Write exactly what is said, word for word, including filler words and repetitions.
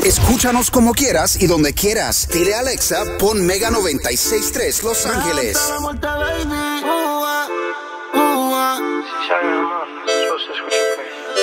Escúchanos como quieras y donde quieras. Dile a Alexa, pon Mega noventa y seis punto tres Los Ángeles.